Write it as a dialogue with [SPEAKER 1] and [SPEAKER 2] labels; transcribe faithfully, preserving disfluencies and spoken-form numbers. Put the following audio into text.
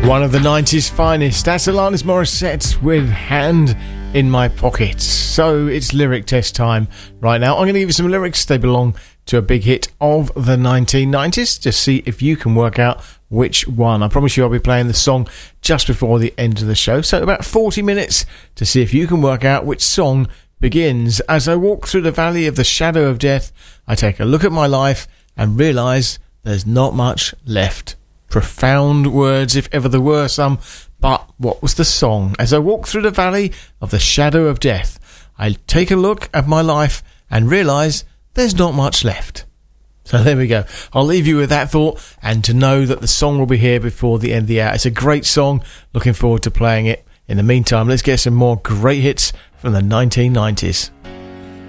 [SPEAKER 1] One of the nineties finest. That's Alanis Morissette with Hand in My Pocket. So it's lyric test time right now. I'm going to give you some lyrics. They belong to a big hit of the nineteen nineties. Just see if you can work out which one. I promise you I'll be playing the song just before the end of the show. So about forty minutes to see if you can work out which song begins. As I walk through the valley of the shadow of death, I take a look at my life and realise there's not much left. Profound words, if ever there were some. But what was the song? As I walk through the valley of the shadow of death, I take a look at my life and realise there's not much left. So there we go. I'll leave you with that thought, and to know that the song will be here before the end of the hour. It's a great song. Looking forward to playing it. In the meantime, let's get some more great hits from the nineteen nineties.